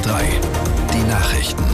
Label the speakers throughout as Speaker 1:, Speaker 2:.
Speaker 1: 3. Die Nachrichten.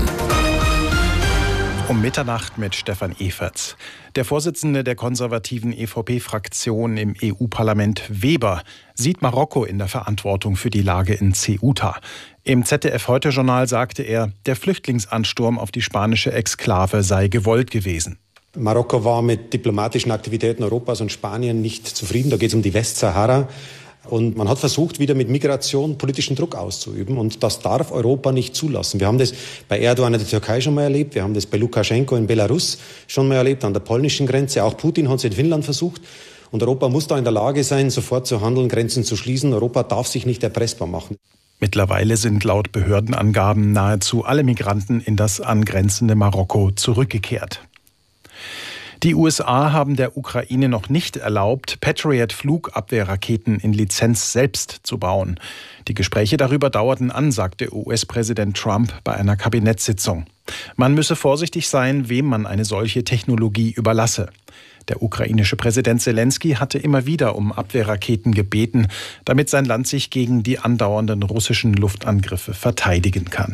Speaker 2: Um Mitternacht mit Stefan Everts. Der Vorsitzende der konservativen EVP-Fraktion im EU-Parlament, Weber, sieht Marokko in der Verantwortung für die Lage in Ceuta. Im ZDF-Heute-Journal sagte er, der Flüchtlingsansturm auf die spanische Exklave sei gewollt gewesen.
Speaker 3: Marokko war mit diplomatischen Aktivitäten Europas und Spanien nicht zufrieden. Da geht es um die Westsahara. Und man hat versucht, wieder mit Migration politischen Druck auszuüben. Und das darf Europa nicht zulassen. Wir haben das bei Erdogan in der Türkei schon mal erlebt. Wir haben das bei Lukaschenko in Belarus schon mal erlebt, an der polnischen Grenze. Auch Putin hat es in Finnland versucht. Und Europa muss da in der Lage sein, sofort zu handeln, Grenzen zu schließen. Europa darf sich nicht erpressbar machen.
Speaker 2: Mittlerweile sind laut Behördenangaben nahezu alle Migranten in das angrenzende Marokko zurückgekehrt. Die USA haben der Ukraine noch nicht erlaubt, Patriot-Flugabwehrraketen in Lizenz selbst zu bauen. Die Gespräche darüber dauerten an, sagte US-Präsident Trump bei einer Kabinettssitzung. Man müsse vorsichtig sein, wem man eine solche Technologie überlasse. Der ukrainische Präsident Selenskyj hatte immer wieder um Abwehrraketen gebeten, damit sein Land sich gegen die andauernden russischen Luftangriffe verteidigen kann.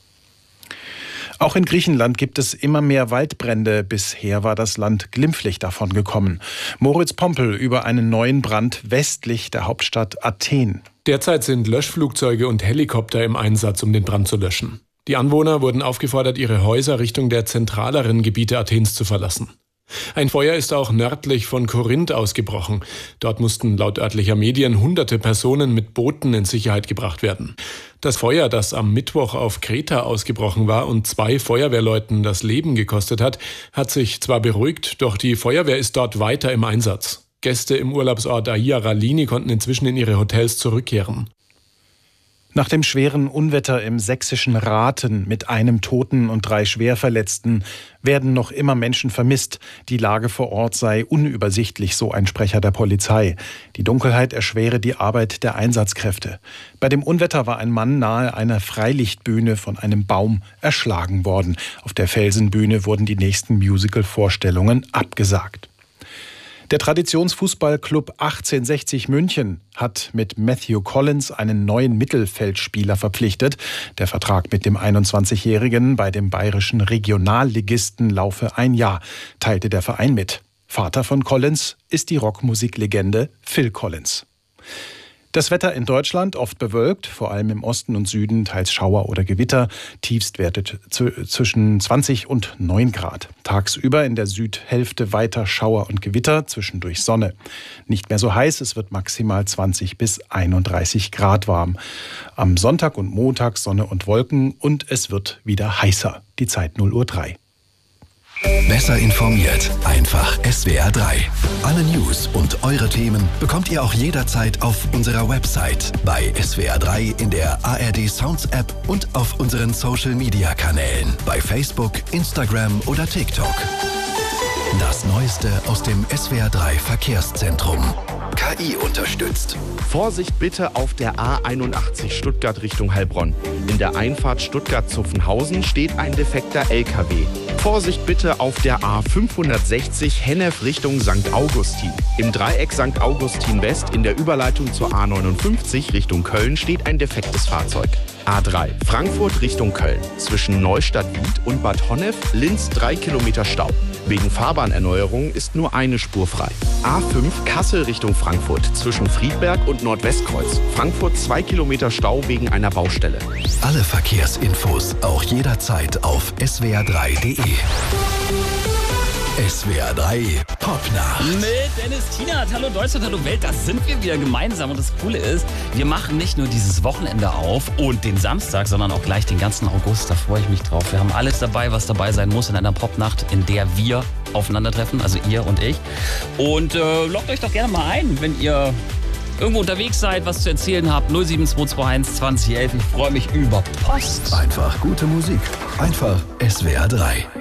Speaker 2: Auch in Griechenland gibt es immer mehr Waldbrände. Bisher war das Land glimpflich davon gekommen. Moritz Pompel über einen neuen Brand westlich der Hauptstadt Athen.
Speaker 4: Derzeit sind Löschflugzeuge und Helikopter im Einsatz, um den Brand zu löschen. Die Anwohner wurden aufgefordert, ihre Häuser Richtung der zentraleren Gebiete Athens zu verlassen. Ein Feuer ist auch nördlich von Korinth ausgebrochen. Dort mussten laut örtlicher Medien hunderte Personen mit Booten in Sicherheit gebracht werden. Das Feuer, das am Mittwoch auf Kreta ausgebrochen war und 2 Feuerwehrleuten das Leben gekostet hat, hat sich zwar beruhigt, doch die Feuerwehr ist dort weiter im Einsatz. Gäste im Urlaubsort Aia Ralini konnten inzwischen in ihre Hotels zurückkehren.
Speaker 2: Nach dem schweren Unwetter im sächsischen Rathen mit einem Toten und 3 Schwerverletzten werden noch immer Menschen vermisst. Die Lage vor Ort sei unübersichtlich, so ein Sprecher der Polizei. Die Dunkelheit erschwere die Arbeit der Einsatzkräfte. Bei dem Unwetter war ein Mann nahe einer Freilichtbühne von einem Baum erschlagen worden. Auf der Felsenbühne wurden die nächsten Musical-Vorstellungen abgesagt. Der Traditionsfußballclub 1860 München hat mit Matthew Collins einen neuen Mittelfeldspieler verpflichtet. Der Vertrag mit dem 21-Jährigen bei dem bayerischen Regionalligisten laufe 1 Jahr, teilte der Verein mit. Vater von Collins ist die Rockmusiklegende Phil Collins. Das Wetter in Deutschland oft bewölkt, vor allem im Osten und Süden teils Schauer oder Gewitter. Tiefstwerte zwischen 20 und 9 Grad. Tagsüber in der Südhälfte weiter Schauer und Gewitter, zwischendurch Sonne. Nicht mehr so heiß, es wird maximal 20 bis 31 Grad warm. Am Sonntag und Montag Sonne und Wolken und es wird wieder heißer. Die Zeit 0:03 Uhr.
Speaker 1: Besser informiert, einfach SWR 3. Alle News und eure Themen bekommt ihr auch jederzeit auf unserer Website, bei SWR 3 in der ARD Sounds App und auf unseren Social Media Kanälen, bei Facebook, Instagram oder TikTok. Das Neueste aus dem SWR 3 Verkehrszentrum. KI unterstützt.
Speaker 5: Vorsicht bitte auf der A81 Stuttgart Richtung Heilbronn. In der Einfahrt Stuttgart-Zuffenhausen steht ein defekter LKW. Vorsicht bitte auf der A560 Hennef Richtung St. Augustin. Im Dreieck St. Augustin West in der Überleitung zur A59 Richtung Köln steht ein defektes Fahrzeug. A3 Frankfurt Richtung Köln. Zwischen Neustadt-Wied und Bad Honnef Linz 3 Kilometer Stau. Wegen Fahrbahnerneuerung ist nur eine Spur frei. A5 Kassel Richtung Frankfurt. Zwischen Friedberg und Nordwestkreuz. Frankfurt 2 Kilometer Stau wegen einer Baustelle.
Speaker 1: Alle Verkehrsinfos auch jederzeit auf swr3.de. SWR 3 Popnacht.
Speaker 6: Mit Dennis Tienert. Hallo Deutschland, hallo Welt, das sind wir wieder gemeinsam. Und das Coole ist, wir machen nicht nur dieses Wochenende auf und den Samstag, sondern auch gleich den ganzen August. Da freue ich mich drauf. Wir haben alles dabei, was dabei sein muss in einer Popnacht, in der wir aufeinandertreffen, also ihr und ich. Und loggt euch doch gerne mal ein, wenn ihr irgendwo unterwegs seid, was zu erzählen habt. 07221 2011. Ich freue mich über Post.
Speaker 1: Einfach gute Musik. Einfach SWR 3.